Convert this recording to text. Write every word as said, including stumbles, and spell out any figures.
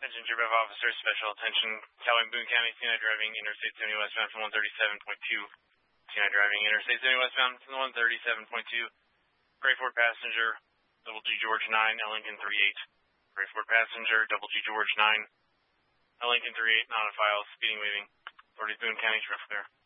Attention, Tribune officers, special attention, Cowing Boone County, C nine driving, Interstate seventy westbound from one thirty-seven point two. C nine driving, Interstate seventy westbound from one thirty-seven point two. Gray Ford passenger, Double G George nine, Lincoln three eight. Gray Ford passenger, Double G George nine, Lincoln three eight, not on file, speeding waving. Authorities Boone County, traffic there.